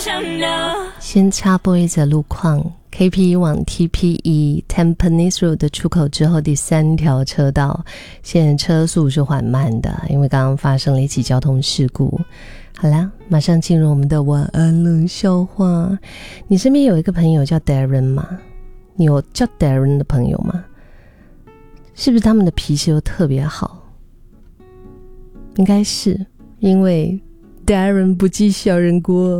先插播一则路况， KP 往 TPE Tampines Road 的出口之后第3条车道，现在车速是缓慢的，因为刚刚发生了一起交通事故。好啦，马上进入我们的晚安冷笑话。你身边有一个朋友叫 Darren 吗？你有叫 Darren 的朋友吗？是不是他们的脾气都特别好？应该是，因为 Darren 不计小人过。